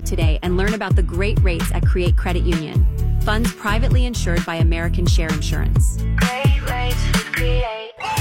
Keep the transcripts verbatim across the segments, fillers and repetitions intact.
today and learn about the great rates at Create Credit Union. Funds privately insured by American Share Insurance. Great rates with Create.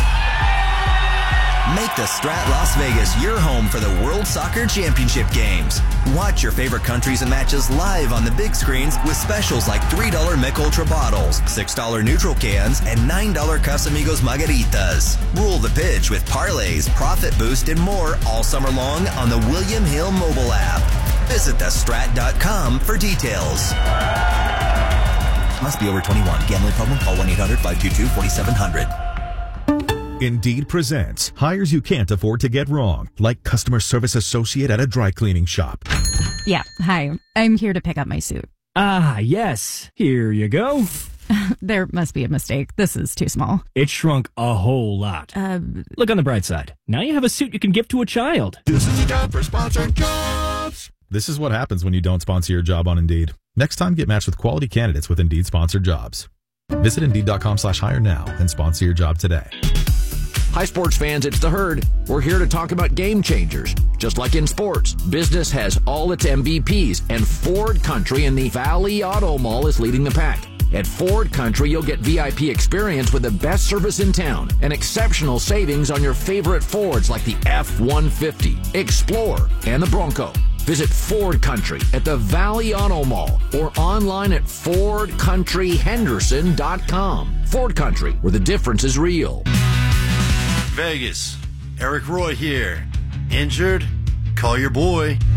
Make the Strat Las Vegas your home for the World Soccer Championship games. Watch your favorite countries and matches live on the big screens with specials like three dollar Mick Ultra bottles, six dollar neutral cans, and nine dollar Casamigos margaritas. Rule the pitch with parlays, profit boost, and more all summer long on the William Hill mobile app. Visit the strat dot com for details. Must be over twenty-one. Gambling problem? Call one eight hundred five two two four seven zero zero. Indeed presents hires you can't afford to get wrong, like customer service associate at a dry cleaning shop. Yeah, hi. I'm here to pick up my suit. Ah, yes. Here you go. There must be a mistake. This is too small. It shrunk a whole lot. Uh, Look on the bright side. Now you have a suit you can give to a child. This is a job for sponsored jobs. This is what happens when you don't sponsor your job on Indeed. Next time, get matched with quality candidates with Indeed sponsored jobs. Visit Indeed.com slash hire now and sponsor your job today. Hi, sports fans, it's The Herd. We're here to talk about game changers. Just like in sports, business has all its M V Ps, and Ford Country in the Valley Auto Mall is leading the pack. At Ford Country, you'll get V I P experience with the best service in town and exceptional savings on your favorite Fords like the F one fifty, Explorer, and the Bronco. Visit Ford Country at the Valley Auto Mall or online at ford country henderson dot com. Ford Country, where the difference is real. Vegas, Eric Roy here. Injured? Call your boy.